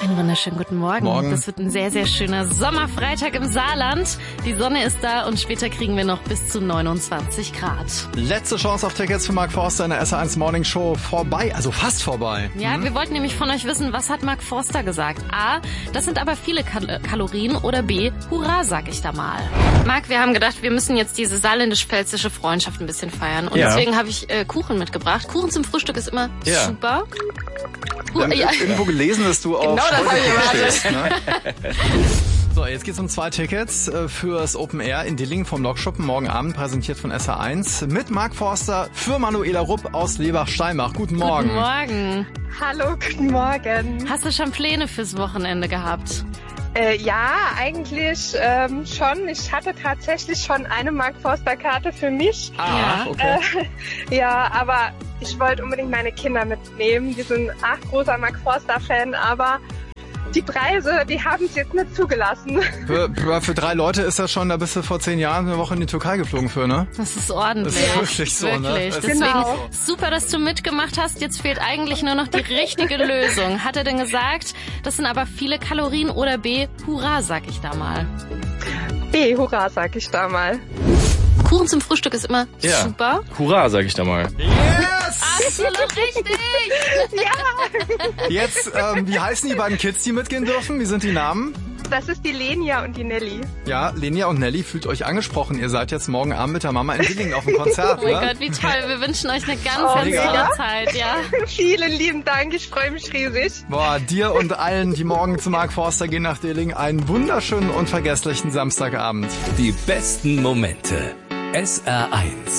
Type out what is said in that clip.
Einen wunderschönen guten Morgen. Das wird ein sehr, sehr schöner Sommerfreitag im Saarland. Die Sonne ist da und später kriegen wir noch bis zu 29 Grad. Letzte Chance auf Tickets für Mark Forster in der SR1 Morning Show vorbei, also fast vorbei. Ja, wir wollten nämlich von euch wissen, was hat Mark Forster gesagt? A, das sind aber viele Kalorien oder B, hurra, sag ich da mal. Marc, wir haben gedacht, wir müssen jetzt diese saarländisch-pfälzische Freundschaft ein bisschen feiern. Und deswegen habe ich Kuchen mitgebracht. Kuchen zum Frühstück ist immer super. Irgendwo gelesen, dass du auf das hab ich stehst, ne? So, jetzt geht's um 2 Tickets fürs Open Air in Dillingen vom Lokschuppen morgen Abend, präsentiert von SR1 mit Mark Forster für Manuela Rupp aus Lebach-Steinbach. Guten Morgen. Guten Morgen. Hallo, guten Morgen. Hast du schon Pläne fürs Wochenende gehabt? Ja, eigentlich schon. Ich hatte tatsächlich schon eine Mark Forster Karte für mich. Okay. Ja, aber ich wollte unbedingt meine Kinder mitnehmen. Die sind großer Mark Forster Fan, aber die Preise, die haben es jetzt nicht zugelassen. Für 3 Leute ist das schon, da bist du vor 10 Jahren eine Woche in die Türkei geflogen für, ne? Das ist ordentlich. Das ist wirklich so, wirklich. Ne? Deswegen Genau. super, dass du mitgemacht hast. Jetzt fehlt eigentlich nur noch die richtige Lösung. Hat er denn gesagt, das sind aber viele Kalorien oder B, hurra, sag ich da mal. B, hurra, sag ich da mal. Kuchen zum Frühstück ist immer super. Hurra, sag ich da mal. Yes! Absolut richtig. Jetzt, wie heißen die beiden Kids, die mitgehen dürfen? Wie sind die Namen? Das ist die Lenia und die Nelly. Ja, Lenia und Nelly, fühlt euch angesprochen. Ihr seid jetzt morgen Abend mit der Mama in Dillingen auf dem Konzert, Oh mein Gott, wie toll. Wir wünschen euch eine ganz, ganz mega. tolle Zeit, ja. Vielen lieben Dank, ich freue mich riesig. Boah, dir und allen, die morgen zu Mark Forster gehen nach Dillingen, einen wunderschönen, unvergesslichen Samstagabend. Die besten Momente. SR1